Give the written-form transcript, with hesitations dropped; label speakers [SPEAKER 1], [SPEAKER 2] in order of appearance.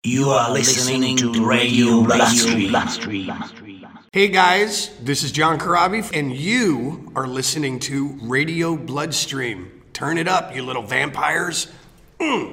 [SPEAKER 1] You are listening to Radio Bloodstream.
[SPEAKER 2] Hey guys, this is John Karabi, and you are listening to Radio Bloodstream. Turn it up, you little vampires.